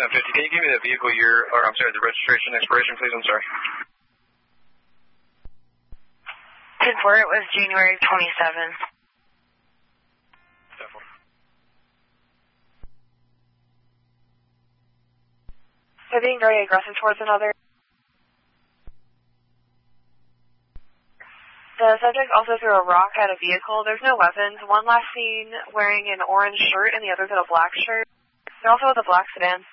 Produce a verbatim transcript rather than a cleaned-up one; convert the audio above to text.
ten fifty, can you give me the vehicle year, or I'm sorry, the registration expiration, please? I'm sorry. ten four, it was January twenty-seventh. They're being very aggressive towards another. The subject also threw a rock at a vehicle. There's no weapons. One last seen wearing an orange shirt and the other's in a black shirt. They're also at the black sedan.